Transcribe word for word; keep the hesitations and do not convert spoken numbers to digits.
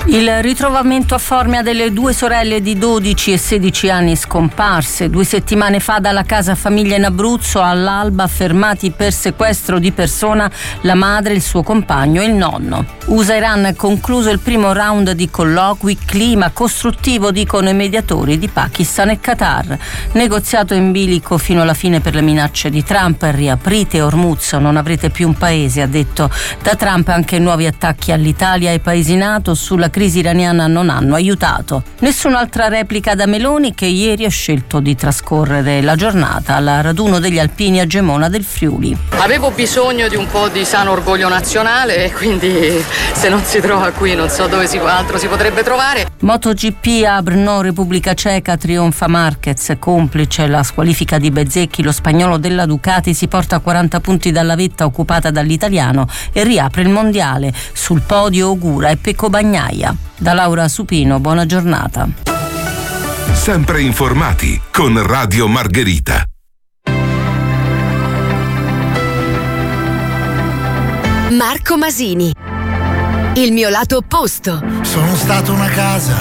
Il ritrovamento a Formia delle due sorelle di dodici e sedici anni scomparse. Due settimane fa dalla casa famiglia in Abruzzo, all'alba fermati per sequestro di persona la madre, il suo compagno e il nonno. U S A-Iran ha concluso il primo round di colloqui, clima costruttivo dicono i mediatori di Pakistan e Qatar. Negoziato in bilico fino alla fine per le minacce di Trump, riaprite Hormuz, non avrete più un paese, ha detto. Da Trump anche nuovi attacchi all'Italia e ai paesi NATO sulla crisi iraniana non hanno aiutato. Nessun'altra replica da Meloni, che ieri ha scelto di trascorrere la giornata al raduno degli alpini a Gemona del Friuli. Avevo bisogno di un po' di sano orgoglio nazionale e quindi se non si trova qui non so dove si, altro si potrebbe trovare. MotoGP a Brno, Repubblica Ceca, trionfa Marquez, complice la squalifica di Bezzecchi, lo spagnolo della Ducati si porta a quaranta punti dalla vetta occupata dall'italiano e riapre il mondiale. Sul podio Ogura e Pecco Bagnaia. Da Laura Supino, buona giornata. Sempre informati con Radio Margherita. Marco Masini. Il mio lato opposto. Sono stato una casa